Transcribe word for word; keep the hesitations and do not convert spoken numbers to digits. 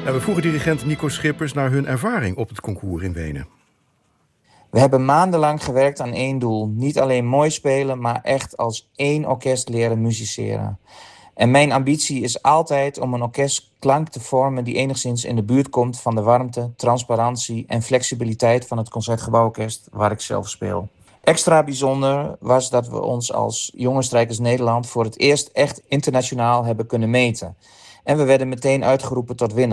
En we vroegen dirigent Nico Schippers naar hun ervaring op het concours in Wenen. We hebben maandenlang gewerkt aan één doel. Niet alleen mooi spelen, maar echt als één orkest leren musiceren. En mijn ambitie is altijd om een orkestklank te vormen die enigszins in de buurt komt van de warmte, transparantie en flexibiliteit van het Concertgebouworkest waar ik zelf speel. Extra bijzonder was dat we ons als Jonge Strijkers Nederland voor het eerst echt internationaal hebben kunnen meten. En we werden meteen uitgeroepen tot winnaar.